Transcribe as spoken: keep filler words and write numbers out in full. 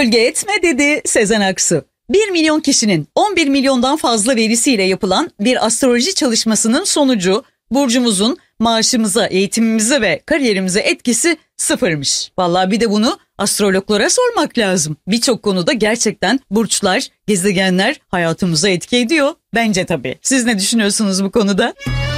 gölge etme dedi Sezen Aksu. bir milyon kişinin on bir milyondan fazla verisiyle yapılan bir astroloji çalışmasının sonucu burcumuzun maaşımıza, eğitimimize ve kariyerimize etkisi sıfırmış. Vallahi bir de bunu astrologlara sormak lazım. Birçok konuda gerçekten burçlar, gezegenler hayatımıza etki ediyor. Bence tabii. Siz ne düşünüyorsunuz bu konuda?